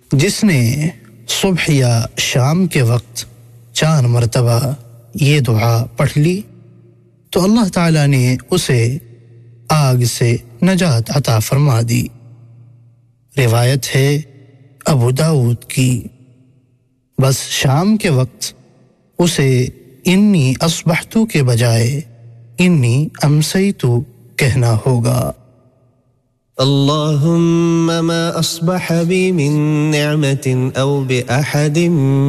जिसने सुबह या शाम के वक्त 4 मरतबा ये दुआ पढ़ ली तो अल्लाह ताला ने उसे आग से नजात अता फरमा दी। रिवायत है अबू दाऊद की। बस शाम के वक्त उसे इन्नी अस्बहतु के बजाय इन्नी अमसैतु कहना होगा। अल्लाहुम्मा मा अस्बह बी मिन निअमतिन औ बि अहदिन